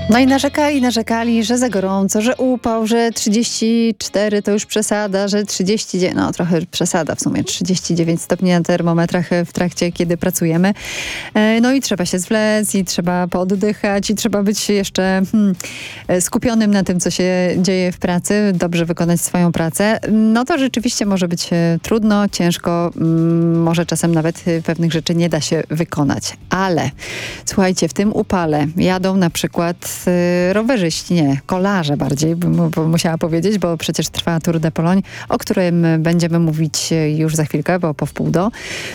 No i narzekali, że za gorąco, że upał, że 34 to już przesada, że 39, no trochę przesada w sumie, 39 stopni na termometrach w trakcie, kiedy pracujemy. No i trzeba się zwlec i trzeba pooddychać i trzeba być jeszcze skupionym na tym, co się dzieje w pracy, dobrze wykonać swoją pracę. No to rzeczywiście może być trudno, ciężko, może czasem nawet pewnych rzeczy nie da się wykonać. Ale słuchajcie, w tym upale jadą na przykład rowerzyści, nie, kolarze bardziej, bym musiała powiedzieć, bo przecież trwa Tour de Pologne, o którym będziemy mówić już za chwilkę, bo po wpół do.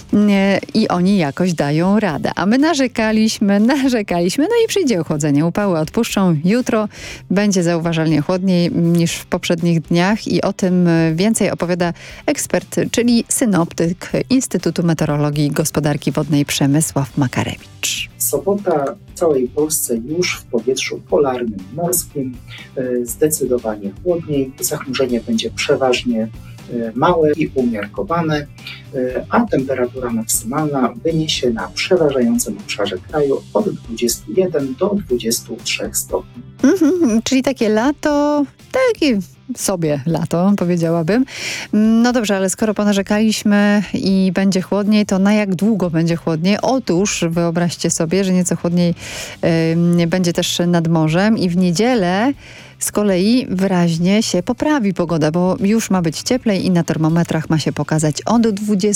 I oni jakoś dają radę. A my narzekaliśmy, no i przyjdzie ochłodzenie. Upały odpuszczą. Jutro będzie zauważalnie chłodniej niż w poprzednich dniach i o tym więcej opowiada ekspert, czyli synoptyk Instytutu Meteorologii i Gospodarki Wodnej Przemysław Makarewicz. Sobota w całej Polsce już w powietrzu polarnym, morskim, zdecydowanie chłodniej. Zachmurzenie będzie przeważnie małe i umiarkowane, a temperatura maksymalna wyniesie na przeważającym obszarze kraju od 21 do 23 stopni. Czyli takie lato, takie sobie lato, powiedziałabym. No dobrze, ale skoro ponarzekaliśmy i będzie chłodniej, to na jak długo będzie chłodniej? Otóż wyobraźcie sobie, że nieco chłodniej będzie też nad morzem i w niedzielę z kolei wyraźnie się poprawi pogoda, bo już ma być cieplej i na termometrach ma się pokazać od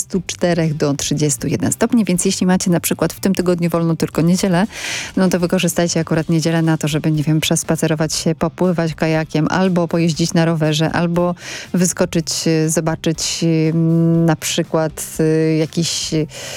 24 do 31 stopni, więc jeśli macie na przykład w tym tygodniu wolną tylko niedzielę, no to wykorzystajcie akurat niedzielę na to, żeby, nie wiem, przespacerować się, popływać kajakiem, albo pojeździć na rowerze, albo wyskoczyć, zobaczyć na przykład jakieś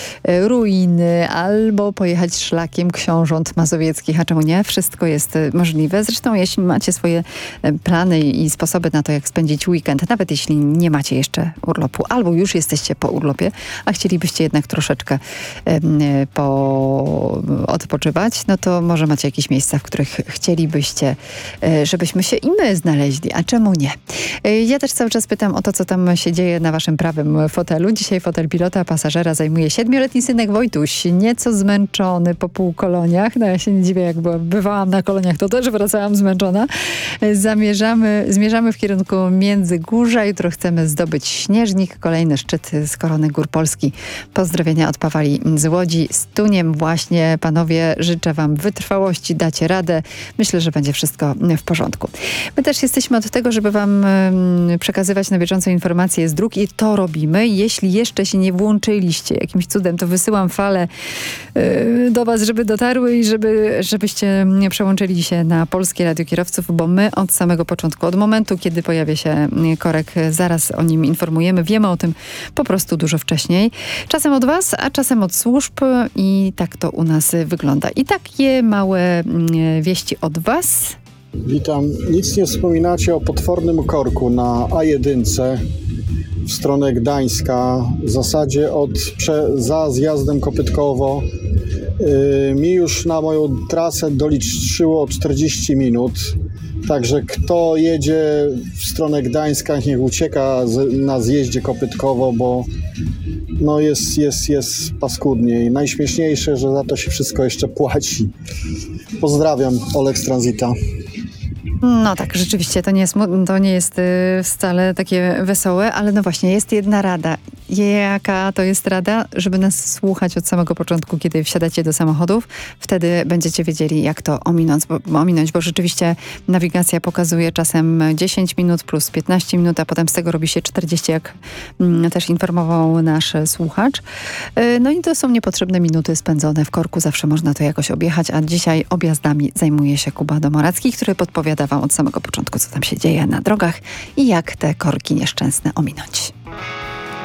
ruiny, albo pojechać szlakiem Książąt Mazowieckich, a czemu nie? Wszystko jest możliwe. Zresztą jeśli macie swoje plany i sposoby na to, jak spędzić weekend, nawet jeśli nie macie jeszcze urlopu, albo już jesteście po urlopie, a chcielibyście jednak troszeczkę odpoczywać, no to może macie jakieś miejsca, w których chcielibyście, żebyśmy się i my znaleźli, a czemu nie? Ja też cały czas pytam o to, co tam się dzieje na waszym prawym fotelu. Dzisiaj fotel pilota, pasażera zajmuje 7-letni synek Wojtuś, nieco zmęczony po półkoloniach. No ja się nie dziwię, jak bywałam na koloniach, to też wracałam zmęczona. Zmierzamy w kierunku Międzygórza. Jutro chcemy zdobyć Śnieżnik, kolejny szczyt z Korony Gór Polski. Pozdrowienia od Pawali z Łodzi. Z Tuniem właśnie, panowie, życzę wam wytrwałości, dacie radę. Myślę, że będzie wszystko w porządku. My też jesteśmy od tego, żeby wam przekazywać na bieżąco informacje z dróg i to robimy. Jeśli jeszcze się nie włączyliście jakimś cudem, to wysyłam fale do was, żeby dotarły i żebyście przełączyli się na Polskie Radio Kierowców, bo my od samego początku, od momentu, kiedy pojawia się korek, zaraz o nim informujemy. Wiemy o tym po prostu dużo wcześniej. Czasem od was, a czasem od służb i tak to u nas wygląda. I takie małe wieści od was. Witam. Nic nie wspominacie o potwornym korku na A1 w stronę Gdańska, w zasadzie za zjazdem Kopytkowo. Mi już na moją trasę doliczyło 40 minut. Także kto jedzie w stronę Gdańska, niech ucieka na zjeździe Kopytkowo, bo no jest paskudnie. I najśmieszniejsze, że za to się wszystko jeszcze płaci. Pozdrawiam, Olek z Transita. No tak, rzeczywiście to nie jest wcale takie wesołe, ale no właśnie, jest jedna rada. Jaka to jest rada? Żeby nas słuchać od samego początku, kiedy wsiadacie do samochodów. Wtedy będziecie wiedzieli, jak to ominąć, bo rzeczywiście nawigacja pokazuje czasem 10 minut plus 15 minut, a potem z tego robi się 40, jak też informował nasz słuchacz. No i to są niepotrzebne minuty spędzone w korku. Zawsze można to jakoś objechać, a dzisiaj objazdami zajmuje się Kuba Domoracki, który podpowiada wam od samego początku, co tam się dzieje na drogach i jak te korki nieszczęsne ominąć.